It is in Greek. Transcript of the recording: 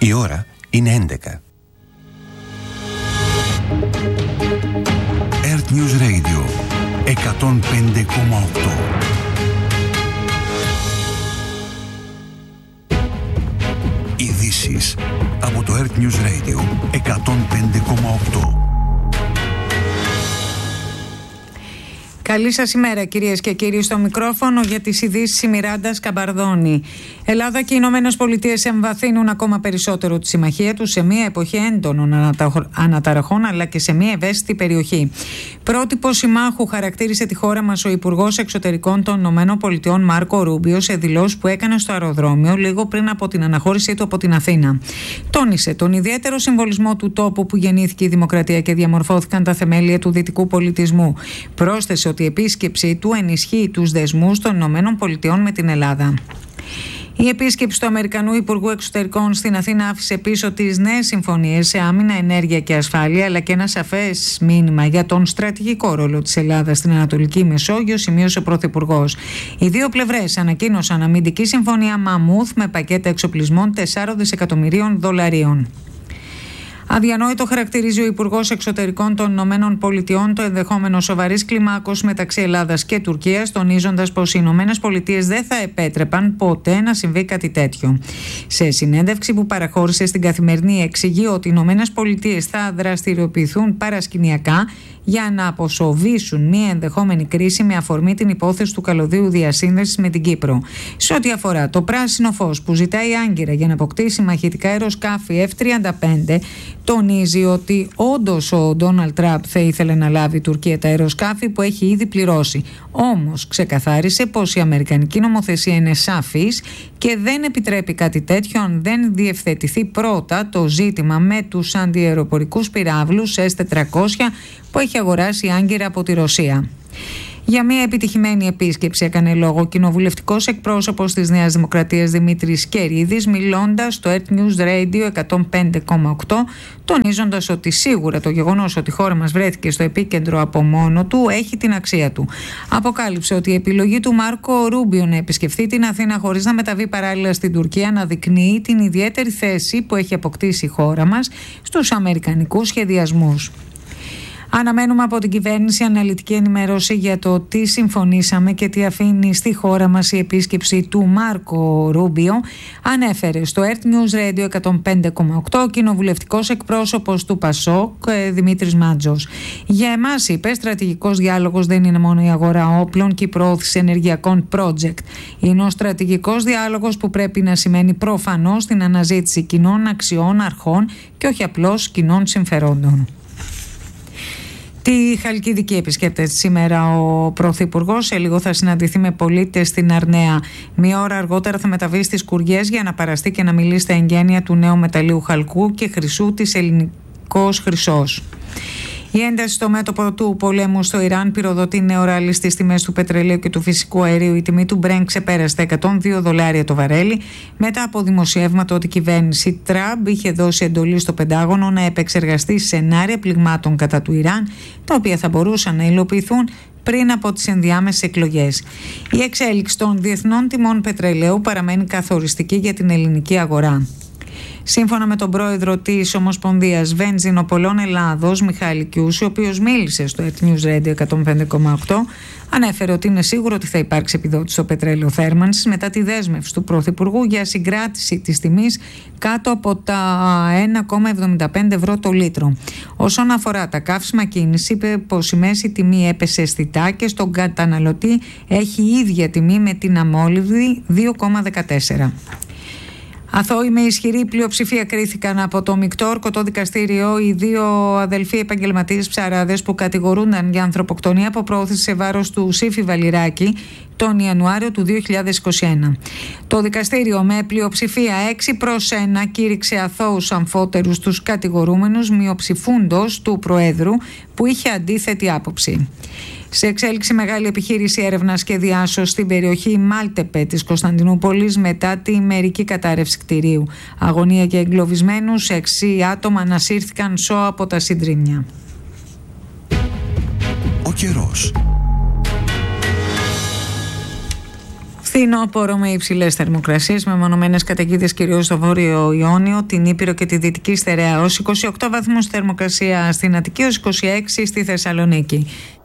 Η ώρα είναι 11. Earth News Radio 105,8. Ειδήσεις από το Earth News Radio 105,8. Καλή σας ημέρα, κυρίες και κύριοι. Στο μικρόφωνο για τις ειδήσεις η Μιράντα Σκαμπαρδόνη. Ελλάδα και οι Ηνωμένες Πολιτείες εμβαθύνουν ακόμα περισσότερο τη συμμαχία τους σε μια εποχή έντονων αναταραχών αλλά και σε μια ευαίσθητη περιοχή. Πρότυπο συμμάχου χαρακτήρισε τη χώρα μας ο Υπουργός Εξωτερικών των Ηνωμένων Πολιτειών Μάρκο Ρούμπιο σε δηλώσεις που έκανε στο αεροδρόμιο λίγο πριν από την αναχώρησή του από την Αθήνα. Τόνισε τον ιδιαίτερο συμβολισμό του τόπου που γεννήθηκε η δημοκρατία και διαμορφώθηκαν τα θεμέλια του δυτικού πολιτισμού. Πρόσθεσε ότι η επίσκεψή του ενισχύει τους δεσμούς των Ηνωμένων Πολιτειών με την Ελλάδα. Η επίσκεψη του Αμερικανού Υπουργού Εξωτερικών στην Αθήνα άφησε πίσω τις νέες συμφωνίες σε άμυνα, ενέργεια και ασφάλεια, αλλά και ένα σαφές μήνυμα για τον στρατηγικό ρόλο της Ελλάδας στην Ανατολική Μεσόγειο, σημείωσε ο Πρωθυπουργός. Οι δύο πλευρές ανακοίνωσαν αμυντική συμφωνία Μαμούθ με πακέτα εξοπλισμών 4 δισεκατομμυρίων δολαρίων. Αδιανόητο χαρακτηρίζει ο Υπουργός Εξωτερικών των Ηνωμένων Πολιτειών το ενδεχόμενο σοβαρής κλιμάκωσης μεταξύ Ελλάδας και Τουρκίας, τονίζοντας πως οι Ηνωμένες Πολιτείες δεν θα επέτρεπαν ποτέ να συμβεί κάτι τέτοιο. Σε συνέντευξη που παραχώρησε στην Καθημερινή, εξηγεί ότι οι Ηνωμένες Πολιτείες θα δραστηριοποιηθούν παρασκηνιακά για να αποσοβήσουν μια ενδεχόμενη κρίση με αφορμή την υπόθεση του καλωδίου διασύνδεσης με την Κύπρο. Σε ό,τι αφορά το πράσινο φως που ζητάει η Άγκυρα για να αποκτήσει μαχητικά αεροσκάφη F-35, τονίζει ότι όντως ο Ντόναλντ Τραμπ θα ήθελε να λάβει η Τουρκία τα αεροσκάφη που έχει ήδη πληρώσει. Όμως ξεκαθάρισε πως η αμερικανική νομοθεσία είναι σαφής και δεν επιτρέπει κάτι τέτοιο αν δεν διευθετηθεί πρώτα το ζήτημα με τους αντιαεροπορικούς πυράβλους S-400 που έχει αγοράσει η Άγκυρα από τη Ρωσία. Για μια επιτυχημένη επίσκεψη έκανε λόγο ο κοινοβουλευτικός εκπρόσωπος της Νέας Δημοκρατίας Δημήτρης Κερίδης, μιλώντας στο Earth News Radio 105,8, τονίζοντας ότι σίγουρα το γεγονός ότι η χώρα μας βρέθηκε στο επίκεντρο από μόνο του έχει την αξία του. Αποκάλυψε ότι η επιλογή του Μάρκο Ρούμπιο να επισκεφθεί την Αθήνα χωρίς να μεταβεί παράλληλα στην Τουρκία αναδεικνύει την ιδιαίτερη θέση που έχει αποκτήσει η χώρα μας στους αμερικανικούς σχεδιασμούς. Αναμένουμε από την κυβέρνηση αναλυτική ενημέρωση για το τι συμφωνήσαμε και τι αφήνει στη χώρα μας η επίσκεψη του Μάρκο Ρούμπιο, ανέφερε στο Earth News Radio 105,8 ο κοινοβουλευτικός εκπρόσωπος του ΠΑΣΟΚ Δημήτρης Μάντζος. Για εμάς, είπε, στρατηγικός διάλογος δεν είναι μόνο η αγορά όπλων και η προώθηση ενεργειακών project. Είναι ο στρατηγικός διάλογος που πρέπει να σημαίνει προφανώς την αναζήτηση κοινών αξιών, αρχών και όχι απλώς κοινών συμφερόντων. Τη Χαλκιδική επισκέπτεται σήμερα ο Πρωθυπουργός. Σε λίγο θα συναντηθεί με πολίτες στην Αρναία. Μία ώρα αργότερα θα μεταβεί στις Κουριές για να παραστεί και να μιλήσει στα εγγένεια του νέου μεταλλίου χαλκού και χρυσού της Ελληνικός Χρυσός. Η ένταση στο μέτωπο του πολέμου στο Ιράν πυροδοτεί νέο ράλι στις τιμές του πετρελαίου και του φυσικού αερίου. Η τιμή του Brent ξεπέρασε τα $102 το βαρέλι μετά από δημοσιεύματα ότι η κυβέρνηση Τραμπ είχε δώσει εντολή στο Πεντάγωνο να επεξεργαστεί σενάρια πληγμάτων κατά του Ιράν, τα οποία θα μπορούσαν να υλοποιηθούν πριν από τις ενδιάμεσες εκλογές. Η εξέλιξη των διεθνών τιμών πετρελαίου παραμένει καθοριστική για την ελληνική αγορά. Σύμφωνα με τον πρόεδρο της Ομοσπονδίας Βενζινοπολών Ελλάδος, Μιχάλη Κιούση, ο οποίος μίλησε στο Earth News Radio 105,8, ανέφερε ότι είναι σίγουρο ότι θα υπάρξει επιδότηση στο πετρέλαιο θέρμανσης μετά τη δέσμευση του Πρωθυπουργού για συγκράτηση της τιμής κάτω από τα 1,75 ευρώ το λίτρο. Όσον αφορά τα καύσιμα κίνησης, είπε πως η μέση τιμή έπεσε αισθητά και στον καταναλωτή έχει ίδια τιμή με την αμόλυβδη 2,14. Αθώοι με ισχυρή πλειοψηφία κρίθηκαν από το μεικτό ορκωτό δικαστήριο οι δύο αδελφοί επαγγελματίες ψαράδες που κατηγορούνταν για ανθρωποκτονία από πρόθεση σε βάρος του Σύφη Βαλιράκη τον Ιανουάριο του 2021. Το δικαστήριο με πλειοψηφία 6-1 κήρυξε αθώους αμφότερους τους κατηγορούμενους, μειοψηφούντος του Προέδρου που είχε αντίθετη άποψη. Σε εξέλιξη μεγάλη επιχείρηση έρευνας και διάσωσης στην περιοχή Μάλτεπε της Κωνσταντινούπολης μετά τη μερική κατάρρευση κτηρίου. Αγωνία για εγκλωβισμένους, 6 άτομα ανασύρθηκαν σώα από τα συντρίμμια. Ο καιρός. Φθινόπωρο με υψηλές θερμοκρασίες, με μονομένες καταιγίδες κυρίως στο Βόρειο Ιόνιο, την Ήπειρο και τη Δυτική Στερεά. Ως 28 βαθμούς θερμοκρασία στην Αττική, ως 26 στη Θεσσαλονίκη.